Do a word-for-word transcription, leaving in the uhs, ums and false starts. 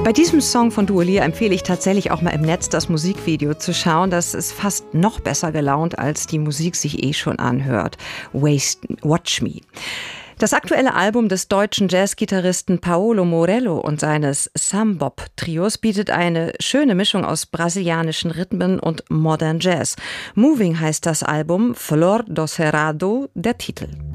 Bei diesem Song von Dua Lipa empfehle ich tatsächlich auch mal im Netz das Musikvideo zu schauen. Das ist fast noch besser gelaunt, als die Musik sich eh schon anhört. Waste, Watch Me. Das aktuelle Album des deutschen Jazzgitarristen Paolo Morello und seines Sambop-Trios bietet eine schöne Mischung aus brasilianischen Rhythmen und Modern Jazz. Moving heißt das Album, Flor do Cerrado der Titel.